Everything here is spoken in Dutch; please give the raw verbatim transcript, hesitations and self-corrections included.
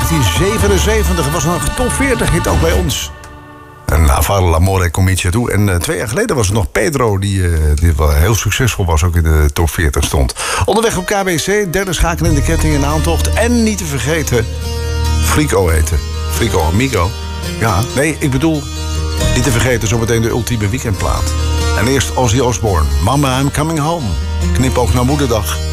negentien zevenenzeventig was nog top veertig hit ook bij ons. En Avaro l'amore comincia tu. En uh, twee jaar geleden was het nog Pedro, die, uh, die wel heel succesvol was, ook in de top veertig stond. Onderweg op K B C, derde schakel in de ketting in aantocht. En niet te vergeten, Frico eten. Frico Amigo. Ja, nee, ik bedoel, niet te vergeten zometeen de ultieme weekendplaat. En eerst Ozzy Osbourne, Mama I'm Coming Home. Knipoog naar Moederdag.